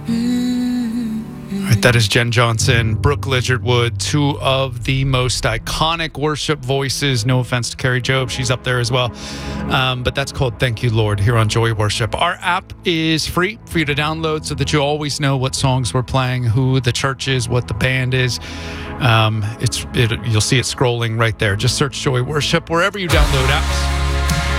All right, that is Jen Johnson, Brooke Lizardwood, two of the most iconic worship voices. No offense to Carrie Job, she's up there as well. But that's called Thank You, Lord, here on Joy Worship. Our app is free for you to download so that you always know what songs we're playing, who the church is, what the band is. You'll see it scrolling right there. Just search Joy Worship wherever you download apps.